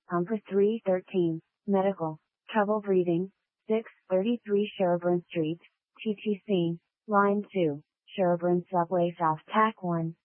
Number 313, medical, trouble breathing, 633 Sherburne Street, TTC, line 2, Sherburne Subway South, TAC 1.